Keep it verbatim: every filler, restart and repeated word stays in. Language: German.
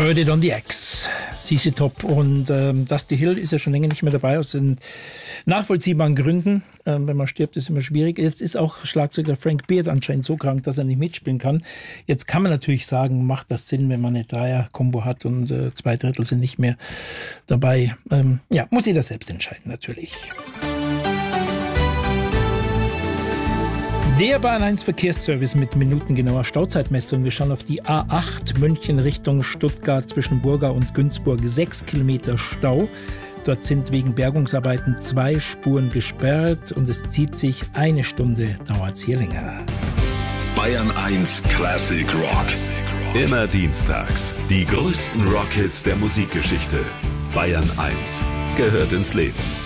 Heard It on the X, C C Top und ähm, Dusty Hill ist ja schon länger nicht mehr dabei, aus den nachvollziehbaren Gründen. Ähm, wenn man stirbt, ist immer schwierig. Jetzt ist auch Schlagzeuger Frank Beard anscheinend so krank, dass er nicht mitspielen kann. Jetzt kann man natürlich sagen, macht das Sinn, wenn man eine Dreier-Kombo hat und äh, zwei Drittel sind nicht mehr dabei. Ähm, ja, muss jeder selbst entscheiden natürlich. Der Bahn eins Verkehrsservice mit minutengenauer Stauzeitmessung. Wir schauen auf die A acht München Richtung Stuttgart zwischen Burgau und Günzburg. Sechs Kilometer Stau. Dort sind wegen Bergungsarbeiten zwei Spuren gesperrt und es zieht sich eine Stunde, dauert es hier länger. Bayern eins Classic Rock. Immer dienstags. Die größten Rockhits der Musikgeschichte. Bayern eins gehört ins Leben.